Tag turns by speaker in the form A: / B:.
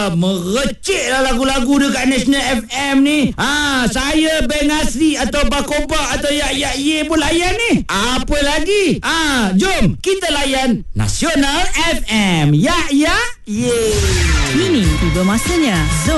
A: Merecik lah lagu-lagu dekat National FM ni. Saya Bang Asri atau Bakoba atau Yak Ye pun layan ni. Apa lagi? Jom kita layan Nasional FM. Yak Ye.
B: Kini tiba masanya